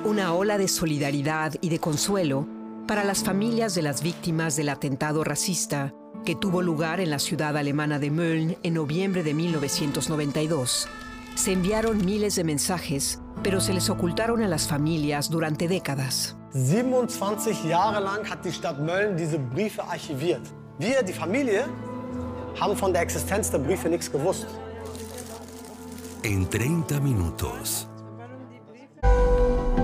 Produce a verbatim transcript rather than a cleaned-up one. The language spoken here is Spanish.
Una ola de solidaridad y de consuelo para las familias de las víctimas del atentado racista que tuvo lugar en la ciudad alemana de Mölln en noviembre de mil novecientos noventa y dos. Se enviaron miles de mensajes, pero se les ocultaron a las familias durante décadas. siebenundzwanzig Jahre lang hat die Stadt Mölln diese Briefe archiviert. Wir, die Familie, haben von der Existenz der Briefe nichts gewusst. En treinta minutos.